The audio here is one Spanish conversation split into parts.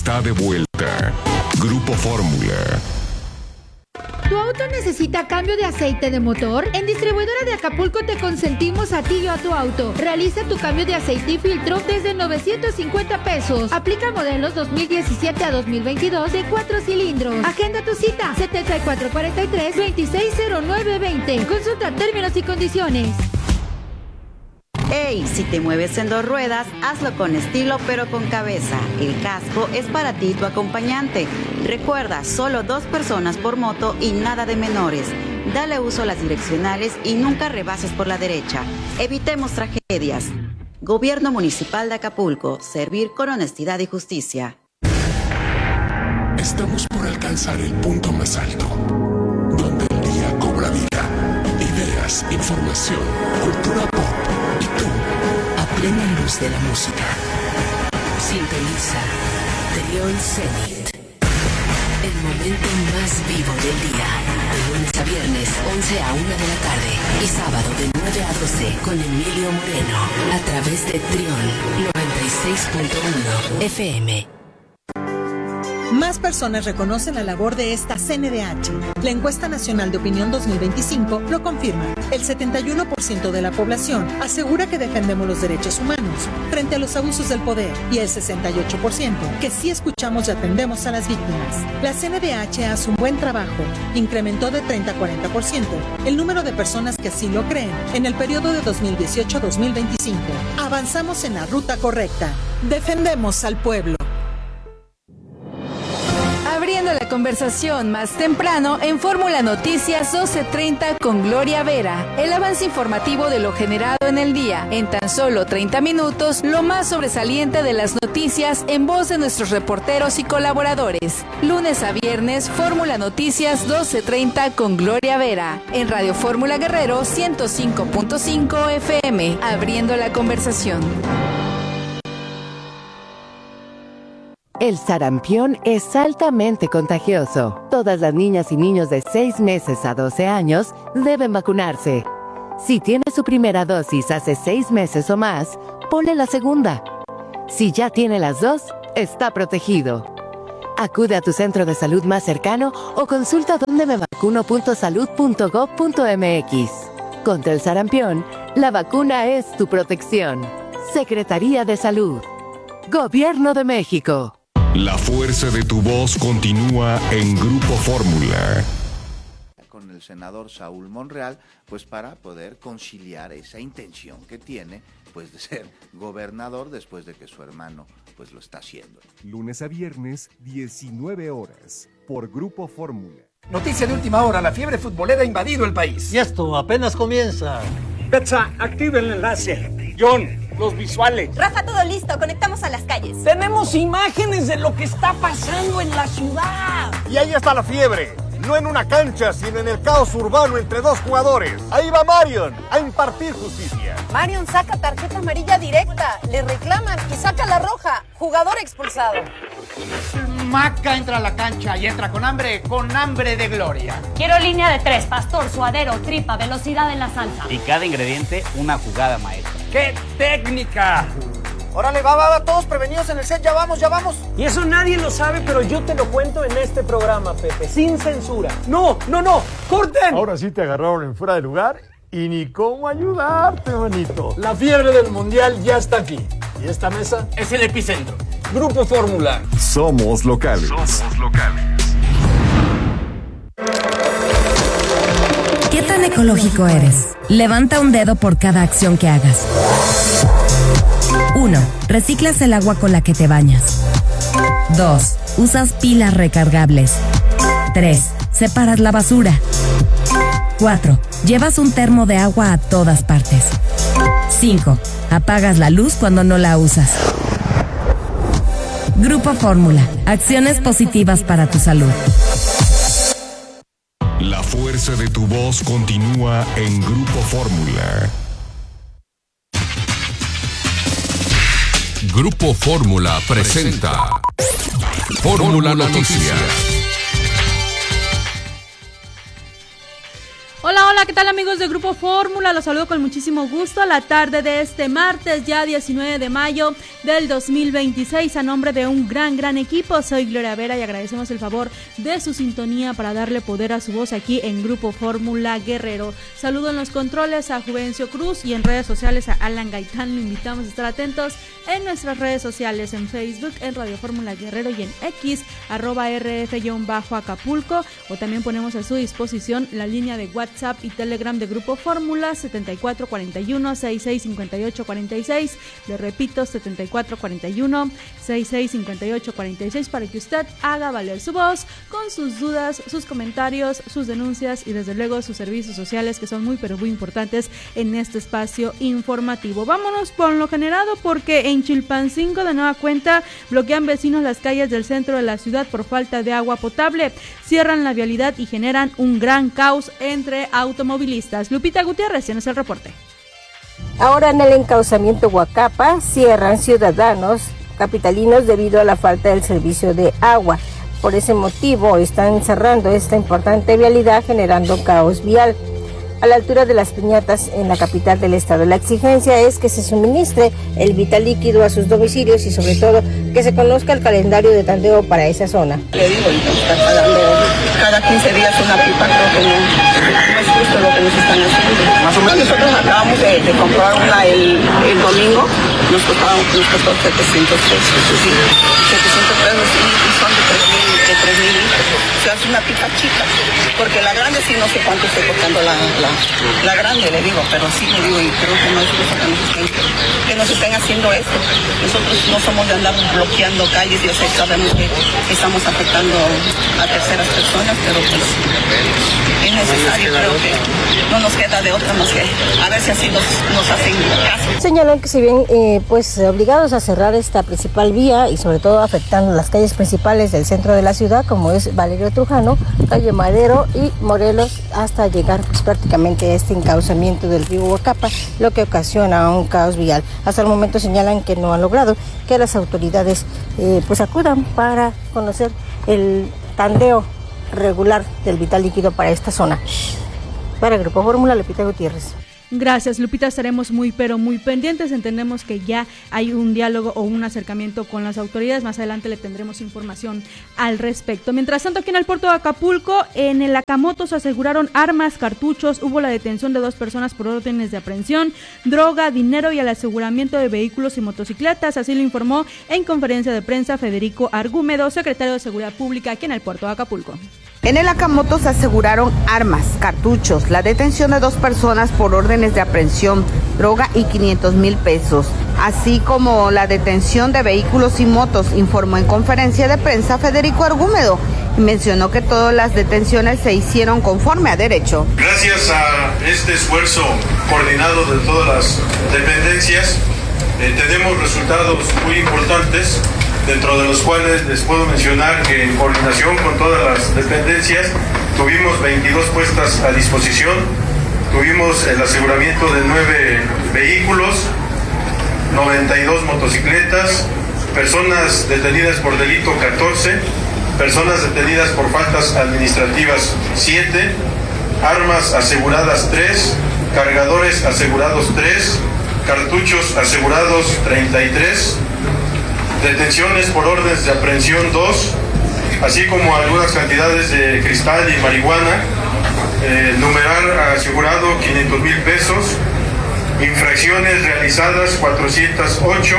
está de vuelta. Grupo Fórmula. ¿Tu auto necesita cambio de aceite de motor? En Distribuidora de Acapulco te consentimos a ti y a tu auto. Realiza tu cambio de aceite y filtro desde 950 pesos. Aplica modelos 2017 a 2022 de 4 cilindros. Agenda tu cita 7443-260920. Consulta términos y condiciones. ¡Ey! Si te mueves en 2 ruedas, hazlo con estilo pero con cabeza. El casco es para ti y tu acompañante. Recuerda, solo 2 personas por moto y nada de menores. Dale uso a las direccionales y nunca rebases por la derecha. Evitemos tragedias. Gobierno Municipal de Acapulco. Servir con honestidad y justicia. Estamos por alcanzar el punto más alto, donde el día cobra vida. Ideas, información, cultura pop. Y tú, a plena luz de la música. Sintoniza Trión Zenit. El momento más vivo del día. De lunes a viernes, 11 a 1 de la tarde. Y sábado de 9 a 12 con Emilio Moreno. A través de Trión 96.1 FM. Más personas reconocen la labor de esta CNDH. La encuesta nacional de opinión 2025 lo confirma. El 71% de la población asegura que defendemos los derechos humanos frente a los abusos del poder y el 68% que sí escuchamos y atendemos a las víctimas. La CNDH hace un buen trabajo. Incrementó de 30 a 40% el número de personas que así lo creen en el periodo de 2018 a 2025. Avanzamos en la ruta correcta. Defendemos al pueblo. Abriendo la conversación más temprano en Fórmula Noticias 12:30 con Gloria Vera. El avance informativo de lo generado en el día. En tan solo 30 minutos, lo más sobresaliente de las noticias en voz de nuestros reporteros y colaboradores. Lunes a viernes, Fórmula Noticias 12:30 con Gloria Vera. En Radio Fórmula Guerrero 105.5 FM. Abriendo la conversación. El sarampión es altamente contagioso. Todas las niñas y niños de 6 meses a 12 años deben vacunarse. Si tiene su primera dosis hace 6 meses o más, ponle la segunda. Si ya tiene las 2, está protegido. Acude a tu centro de salud más cercano o consulta dondemevacuno.salud.gov.mx. Contra el sarampión, la vacuna es tu protección. Secretaría de Salud. Gobierno de México. La fuerza de tu voz continúa en Grupo Fórmula. Con el senador Saúl Monreal, pues para poder conciliar esa intención que tiene, pues de ser gobernador después de que su hermano, pues lo está haciendo. Lunes a viernes, 19 horas, por Grupo Fórmula. Noticia de última hora, la fiebre futbolera ha invadido el país. Y esto apenas comienza. Betsa, activa el enlace. John, los visuales. Rafa, todo listo, conectamos a las calles. Tenemos imágenes de lo que está pasando en la ciudad. Y ahí está la fiebre. No en una cancha, sino en el caos urbano entre 2 jugadores. Ahí va Marion a impartir justicia. Marion saca tarjeta amarilla directa, le reclaman y saca la roja. Jugador expulsado. Maca entra a la cancha y entra con hambre de gloria. Quiero línea de 3, pastor, suadero, tripa, velocidad en la salsa. Y cada ingrediente una jugada maestra. ¡Qué técnica! Órale, va, todos prevenidos en el set, ya vamos. Y eso nadie lo sabe, pero yo te lo cuento en este programa, Pepe, sin censura. ¡No! ¡Corten! Ahora sí te agarraron en fuera de lugar y ni cómo ayudarte, manito. La fiebre del mundial ya está aquí. Y esta mesa es el epicentro. Grupo Fórmula. Somos locales. ¿Qué tan ecológico eres? Levanta un dedo por cada acción que hagas. 1. Reciclas el agua con la que te bañas. 2. Usas pilas recargables. 3. Separas la basura. 4. Llevas un termo de agua a todas partes. 5. Apagas la luz cuando no la usas. Grupo Fórmula. Acciones positivas para tu salud. La fuerza de tu voz continúa en Grupo Fórmula. Grupo Fórmula presenta Fórmula Noticias. Hola, ¿qué tal? tal, amigos de Grupo Fórmula? Los saludo con muchísimo gusto la tarde de este martes, ya 19 de mayo del 2026. A nombre de un gran equipo, soy Gloria Vera y agradecemos el favor de su sintonía para darle poder a su voz aquí en Grupo Fórmula Guerrero. Saludo en los controles a Juvencio Cruz y en redes sociales a Alan Gaitán. Lo invitamos a estar atentos en nuestras redes sociales, en Facebook, en Radio Fórmula Guerrero y en X, @RF_Acapulco, o también ponemos a su disposición la línea de WhatsApp y Telegram de Grupo Fórmula 7441-665846. Le repito, 7441-665846 para que usted haga valer su voz con sus dudas, sus comentarios, sus denuncias y desde luego sus servicios sociales, que son muy pero muy importantes en este espacio informativo. Vámonos con lo generado, porque en Chilpancingo de nueva cuenta bloquean vecinos las calles del centro de la ciudad por falta de agua potable, cierran la vialidad y generan un gran caos entre automovilistas. Lupita Gutiérrez, tienes el reporte. Ahora en el encauzamiento Huacapa cierran ciudadanos capitalinos debido a la falta del servicio de agua. Por ese motivo están cerrando esta importante vialidad, generando caos vial. A la altura de las piñatas en la capital del estado, la exigencia es que se suministre el vital líquido a sus domicilios y sobre todo que se conozca el calendario de tandeo para esa zona. Le digo, está pagando cada 15 días una pipa, creo que no es justo lo que nos están haciendo. Más o menos nosotros acabamos de comprar una el domingo, nos costó 700 pesos, sí, 700 pesos y son de 3,000 litros. O sea, es una pipa chica, porque la grande sí no sé cuánto estoy costando la grande, le digo, pero sí le digo, y creo que no es justo que nos estén haciendo esto. Nosotros no somos de andar bloqueando calles, yo sé, sabemos que estamos afectando a terceras personas, pero pues es necesario, creo que no nos queda de otra más que a ver si así nos hacen caso. Señalan que si bien pues obligados a cerrar esta principal vía y sobre todo afectando las calles principales del centro de la ciudad, como es Valerio Trujano, calle Madero y Morelos, hasta llegar pues prácticamente a este encauzamiento del río Huacapa, lo que ocasiona un caos vial. Hasta el momento señalan que no han logrado que las autoridades pues acudan para conocer el tandeo regular del vital líquido para esta zona. Para el Grupo Fórmula, Lupita Gutiérrez. Gracias, Lupita, estaremos muy pero muy pendientes. Entendemos que ya hay un diálogo o un acercamiento con las autoridades. Más adelante le tendremos información al respecto. Mientras tanto, aquí en el puerto de Acapulco, en el Acamoto se aseguraron armas, cartuchos, hubo la detención de 2 personas por órdenes de aprehensión, droga, dinero y el aseguramiento de vehículos y motocicletas. Así lo informó en conferencia de prensa Federico Argúmedo, secretario de Seguridad Pública aquí en el puerto de Acapulco. En el Acamoto se aseguraron armas, cartuchos, la detención de 2 personas por órdenes de aprehensión, droga y 500,000 pesos, así como la detención de vehículos y motos, informó en conferencia de prensa Federico Argúmedo y mencionó que todas las detenciones se hicieron conforme a derecho. Gracias a este esfuerzo coordinado de todas las dependencias, tenemos resultados muy importantes, dentro de los cuales les puedo mencionar que en coordinación con todas las dependencias tuvimos 22 puestas a disposición, tuvimos el aseguramiento de 9 vehículos, 92 motocicletas, personas detenidas por delito 14, personas detenidas por faltas administrativas 7, armas aseguradas 3, cargadores asegurados 3, cartuchos asegurados 33, detenciones por órdenes de aprehensión 2, así como algunas cantidades de cristal y marihuana, numeral asegurado 500,000 pesos, infracciones realizadas 408,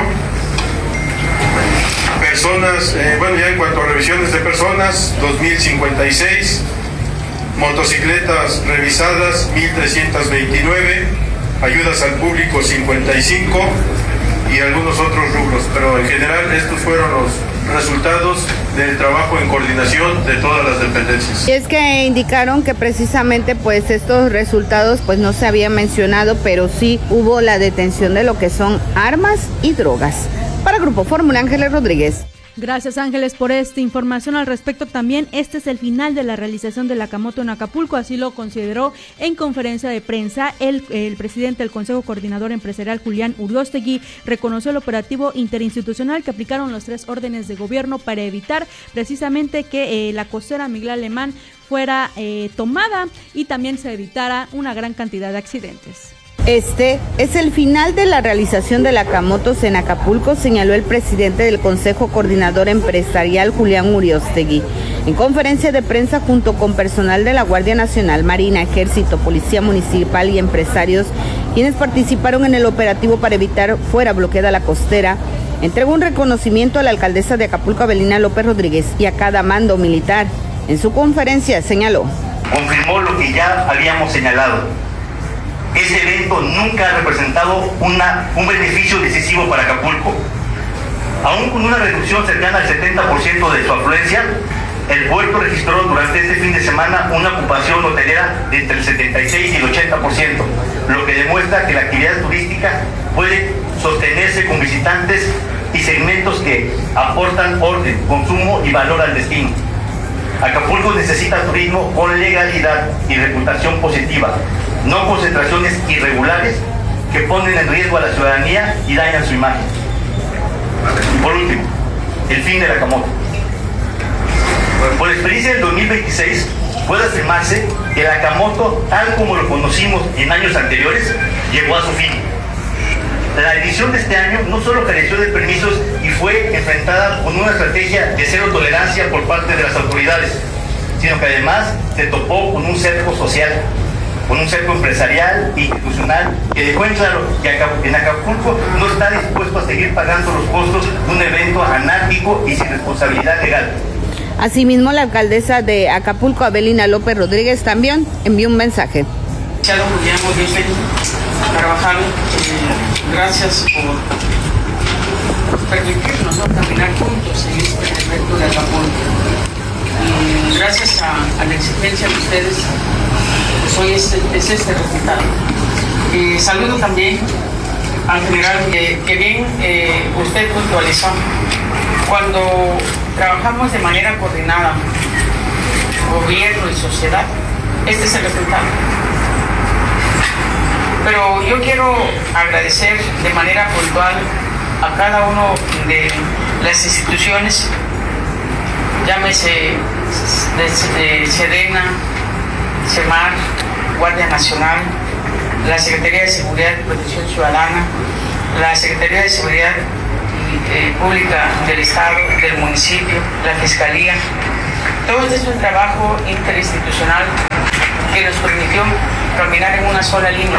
personas, ya en cuanto a revisiones de personas, 2,056, motocicletas revisadas 1,329, ayudas al público 55, y algunos otros rubros, pero en general estos fueron los resultados del trabajo en coordinación de todas las dependencias. Y es que indicaron que precisamente pues estos resultados pues no se habían mencionado, pero sí hubo la detención de lo que son armas y drogas. Para Grupo Fórmula, Ángeles Rodríguez. Gracias, Ángeles, por esta información al respecto. También este es el final de la realización de la Camoto en Acapulco, así lo consideró en conferencia de prensa el presidente del Consejo Coordinador Empresarial, Julián Uriostegui. Reconoció el operativo interinstitucional que aplicaron los 3 órdenes de gobierno para evitar precisamente que la costera Miguel Alemán fuera tomada y también se evitara una gran cantidad de accidentes. Este es el final de la realización de la Camotos en Acapulco, señaló el presidente del Consejo Coordinador Empresarial, Julián Uriostegui. En conferencia de prensa junto con personal de la Guardia Nacional, Marina, Ejército, Policía Municipal y empresarios, quienes participaron en el operativo para evitar fuera bloqueada la costera, entregó un reconocimiento a la alcaldesa de Acapulco, Avelina López Rodríguez, y a cada mando militar. En su conferencia señaló: confirmó lo que ya habíamos señalado. Ese evento nunca ha representado un beneficio decisivo para Acapulco. Aún con una reducción cercana al 70% de su afluencia, el puerto registró durante este fin de semana una ocupación hotelera de entre el 76 y el 80%, lo que demuestra que la actividad turística puede sostenerse con visitantes y segmentos que aportan orden, consumo y valor al destino. Acapulco necesita turismo con legalidad y reputación positiva, no concentraciones irregulares que ponen en riesgo a la ciudadanía y dañan su imagen. Por último, el fin de la Camoto. Por experiencia del 2026, puede afirmarse que la Camoto, tal como lo conocimos en años anteriores, llegó a su fin. La edición de este año no solo careció de permisos y fue enfrentada con una estrategia de cero tolerancia por parte de las autoridades, sino que además se topó con un cerco social, con un cerco empresarial e institucional que dejó en claro que en Acapulco no está dispuesto a seguir pagando los costos de un evento anárquico y sin responsabilidad legal. Asimismo, la alcaldesa de Acapulco, Avelina López Rodríguez, también envió un mensaje. Trabajar, gracias por permitirnos caminar juntos en este evento de Acapulco. Y gracias a la exigencia de ustedes, pues hoy es este resultado. Saludo también al general que bien usted puntualizó. Cuando trabajamos de manera coordinada, gobierno y sociedad, este es el resultado. Pero yo quiero agradecer de manera puntual a cada uno de las instituciones, llámese Sedena, Semar, Guardia Nacional, la Secretaría de Seguridad y Protección Ciudadana, la Secretaría de Seguridad Pública del Estado, del municipio, la Fiscalía. Todo este es un trabajo interinstitucional que nos permitió caminar en una sola línea.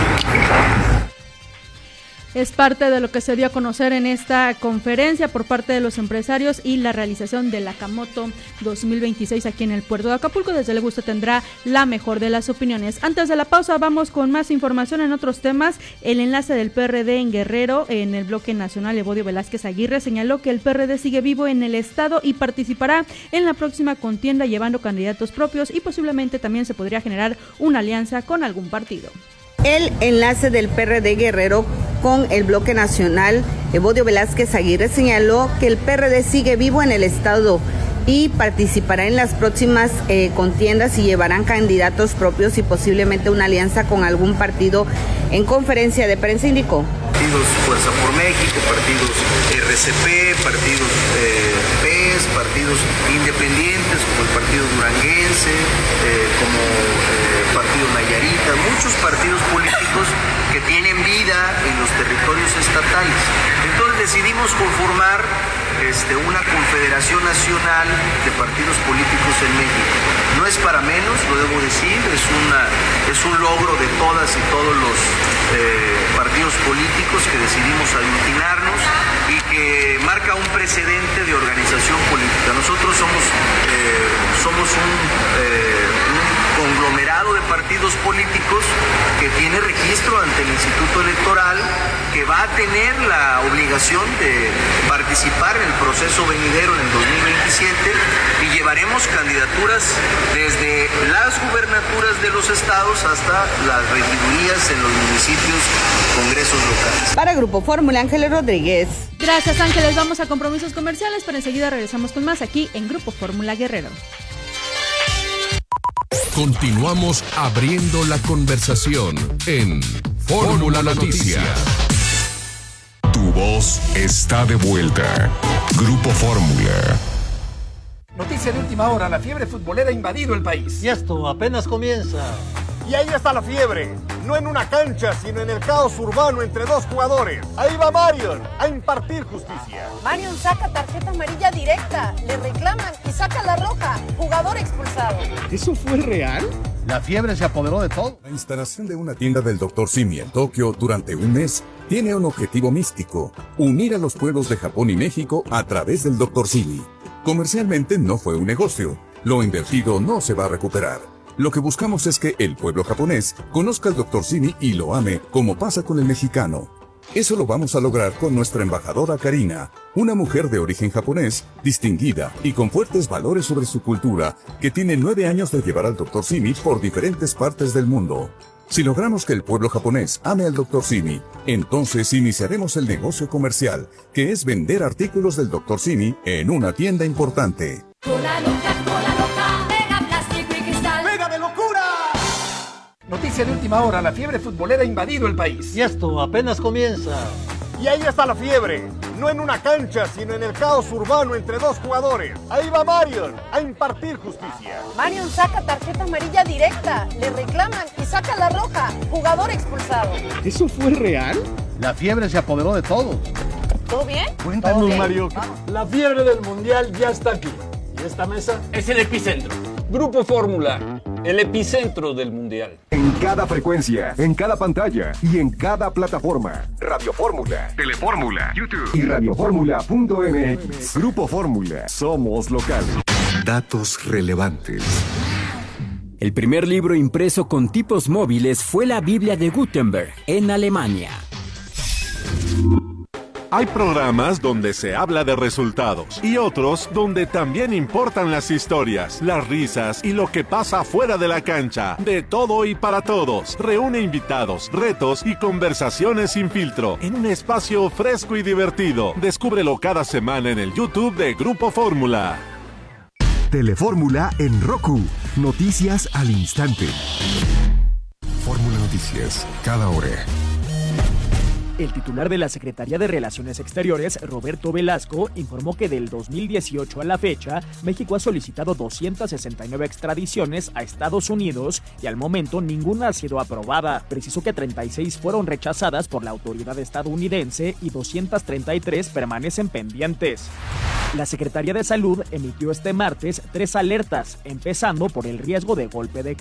Es parte de lo que se dio a conocer en esta conferencia por parte de los empresarios y la realización de la Camoto 2026 aquí en el puerto de Acapulco. Desde luego usted tendrá la mejor de las opiniones. Antes de la pausa vamos con más información en otros temas. El enlace del PRD en Guerrero en el bloque nacional, Evodio Velázquez Aguirre, señaló que el PRD sigue vivo en el estado y participará en la próxima contienda llevando candidatos propios y posiblemente también se podría generar una alianza con algún partido. El enlace del PRD Guerrero con el bloque nacional, Evodio Velázquez Aguirre, señaló que el PRD sigue vivo en el estado y participará en las próximas contiendas y llevarán candidatos propios y posiblemente una alianza con algún partido. En conferencia de prensa indicó: partidos Fuerza por México, partidos RCP, partidos PES, partidos independientes como el Partido Duranguense, como Partido Nayarita, muchos partidos políticos que tienen vida en los territorios estatales. Entonces decidimos conformar una confederación nacional de partidos políticos en México. No es para menos, lo debo decir, es un logro de todas y todos los partidos políticos que decidimos aglutinarnos y que marca un precedente de organización política. Nosotros somos un conglomerado de partidos políticos que tiene registro ante el Instituto Electoral, que va a tener la obligación de participar en el proceso venidero en el suficiente y llevaremos candidaturas desde las gubernaturas de los estados hasta las regidurías en los municipios, congresos locales. Para Grupo Fórmula, Ángeles Rodríguez. Gracias, Ángeles. Vamos a compromisos comerciales, pero enseguida regresamos con más aquí en Grupo Fórmula Guerrero. Continuamos abriendo la conversación en Fórmula Noticias. Tu voz está de vuelta. Grupo Fórmula. Noticia de última hora, la fiebre futbolera ha invadido el país. Y esto apenas comienza. Y ahí está la fiebre, no en una cancha, sino en el caos urbano entre dos jugadores. Ahí va Marion a impartir justicia. Marion saca tarjeta amarilla directa, le reclaman y saca la roja, jugador expulsado. ¿Eso fue real? La fiebre se apoderó de todo. La instalación de una tienda del Dr. Simi en Tokio durante un mes tiene un objetivo místico: unir a los pueblos de Japón y México a través del Dr. Simi. Comercialmente no fue un negocio, lo invertido no se va a recuperar. Lo que buscamos es que el pueblo japonés conozca al Dr. Simi y lo ame como pasa con el mexicano. Eso lo vamos a lograr con nuestra embajadora Karina, una mujer de origen japonés, distinguida y con fuertes valores sobre su cultura, que tiene 9 años de llevar al Dr. Simi por diferentes partes del mundo. Si logramos que el pueblo japonés ame al Dr. Simi, entonces iniciaremos el negocio comercial, que es vender artículos del Dr. Simi en una tienda importante. Cola loca, pega plástico y cristal. ¡Pega de locura! Noticia de última hora, la fiebre futbolera ha invadido el país. Y esto apenas comienza. Y ahí está la fiebre, no en una cancha, sino en el caos urbano entre dos jugadores. Ahí va Marion a impartir justicia. Marion saca tarjeta amarilla directa, le reclaman y saca la roja, jugador expulsado. ¿Eso fue real? La fiebre se apoderó de todo. ¿Todo bien? Cuéntanos, Mario. La fiebre del mundial ya está aquí. Y esta mesa es el epicentro. Grupo Fórmula, el epicentro del mundial. En cada frecuencia, en cada pantalla y en cada plataforma. Radio Fórmula, Telefórmula, YouTube y radioformula.mx. Grupo Fórmula, somos locales. Datos relevantes. El primer libro impreso con tipos móviles fue la Biblia de Gutenberg, en Alemania. Hay programas donde se habla de resultados y otros donde también importan las historias, las risas y lo que pasa fuera de la cancha. De todo y para todos. Reúne invitados, retos y conversaciones sin filtro en un espacio fresco y divertido. Descúbrelo cada semana en el YouTube de Grupo Fórmula. Telefórmula en Roku. Noticias al instante. Fórmula Noticias, cada hora. El titular de la Secretaría de Relaciones Exteriores, Roberto Velasco, informó que del 2018 a la fecha, México ha solicitado 269 extradiciones a Estados Unidos y al momento ninguna ha sido aprobada. Precisó que 36 fueron rechazadas por la autoridad estadounidense y 233 permanecen pendientes. La Secretaría de Salud emitió este martes 3 alertas, empezando por el riesgo de golpe de